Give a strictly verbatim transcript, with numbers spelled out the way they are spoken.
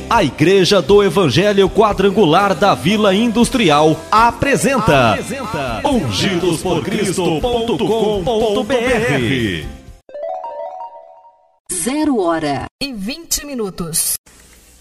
A Igreja do Evangelho Quadrangular da Vila Industrial apresenta, apresenta ungidos por cristo ponto com ponto br. Zero hora e vinte minutos.